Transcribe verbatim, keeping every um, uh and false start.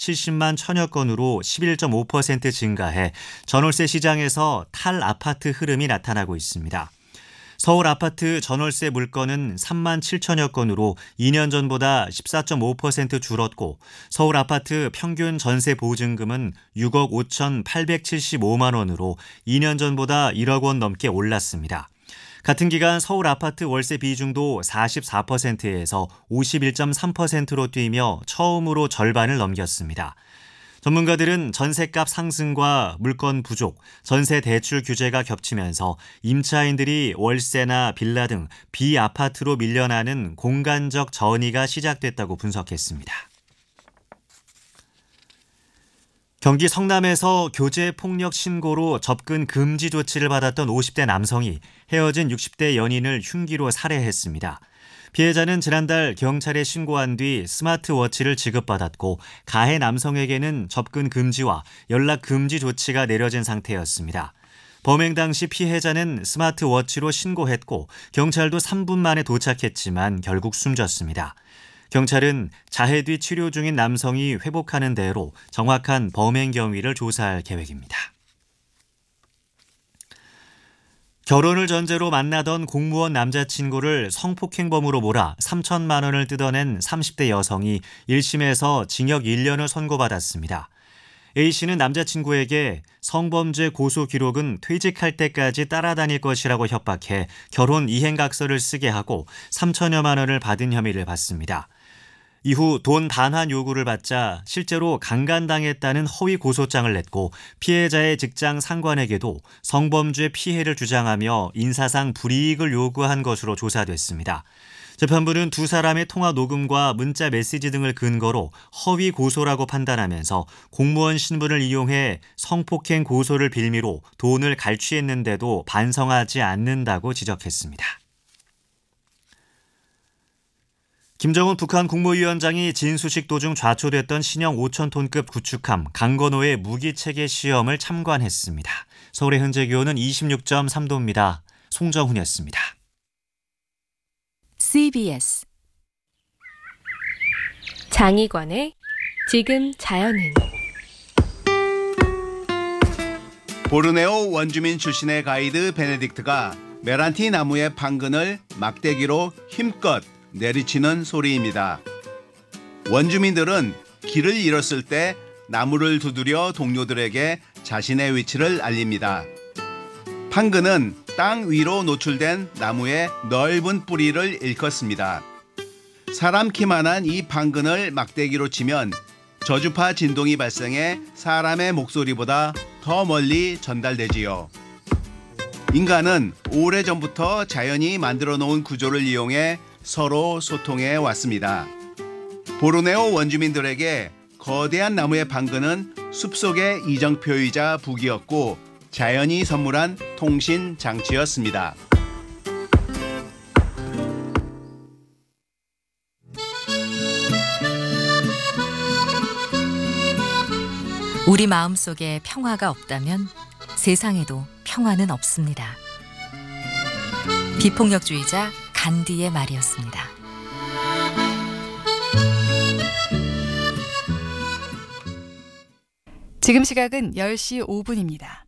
칠십만 천여 건으로 십일 점 오 퍼센트 증가해 전월세 시장에서 탈아파트 흐름이 나타나고 있습니다. 서울 아파트 전월세 물건은 삼만 칠천여 건으로 이 년 전보다 십사 점 오 퍼센트 줄었고 서울 아파트 평균 전세 보증금은 육억 오천팔백칠십오만 원으로 이 년 전보다 일억 원 넘게 올랐습니다. 같은 기간 서울 아파트 월세 비중도 사십사 퍼센트에서 오십일 점 삼 퍼센트로 뛰며 처음으로 절반을 넘겼습니다. 전문가들은 전셋값 상승과 물건 부족, 전세 대출 규제가 겹치면서 임차인들이 월세나 빌라 등 비아파트로 밀려나는 공간적 전이가 시작됐다고 분석했습니다. 경기 성남에서 교제 폭력 신고로 접근 금지 조치를 받았던 오십 대 남성이 헤어진 육십 대 연인을 흉기로 살해했습니다. 피해자는 지난달 경찰에 신고한 뒤 스마트워치를 지급받았고 가해 남성에게는 접근 금지와 연락 금지 조치가 내려진 상태였습니다. 범행 당시 피해자는 스마트워치로 신고했고 경찰도 삼 분 만에 도착했지만 결국 숨졌습니다. 경찰은 자해 뒤 치료 중인 남성이 회복하는 대로 정확한 범행 경위를 조사할 계획입니다. 결혼을 전제로 만나던 공무원 남자친구를 성폭행범으로 몰아 삼천만 원을 뜯어낸 삼십 대 여성이 일 심에서 징역 일 년을 선고받았습니다. A씨는 남자친구에게 성범죄 고소 기록은 퇴직할 때까지 따라다닐 것이라고 협박해 결혼 이행각서를 쓰게 하고 삼천여만 원을 받은 혐의를 받습니다. 이후 돈 반환 요구를 받자 실제로 강간당했다는 허위 고소장을 냈고 피해자의 직장 상관에게도 성범죄 피해를 주장하며 인사상 불이익을 요구한 것으로 조사됐습니다. 재판부는 두 사람의 통화 녹음과 문자 메시지 등을 근거로 허위 고소라고 판단하면서 공무원 신분을 이용해 성폭행 고소를 빌미로 돈을 갈취했는데도 반성하지 않는다고 지적했습니다. 김정은 북한 국무위원장이 진수식 도중 좌초됐던 신형 오천 톤급 구축함 강건호의 무기체계 시험을 참관했습니다. 서울의 현재 기온은 이십육 점 삼 도입니다. 송정훈이었습니다. 씨비에스 장희관의 지금 자연은 보르네오 원주민 출신의 가이드 베네딕트가 메란티 나무의 판근을 막대기로 힘껏 내리치는 소리입니다. 원주민들은 길을 잃었을 때 나무를 두드려 동료들에게 자신의 위치를 알립니다. 판근은 땅 위로 노출된 나무의 넓은 뿌리를 일컫습니다. 사람 키만한 이 판근을 막대기로 치면 저주파 진동이 발생해 사람의 목소리보다 더 멀리 전달되지요. 인간은 오래전부터 자연이 만들어 놓은 구조를 이용해 서로 소통해 왔습니다. 보르네오 원주민들에게 거대한 나무의 판근은 숲속의 이정표이자 북이었고 자연이 선물한 통신 장치였습니다. 우리 마음속에 평화가 없다면 세상에도 평화는 없습니다. 비폭력주의자 간디의 말이었습니다. 지금 시각은 열 시 오 분입니다.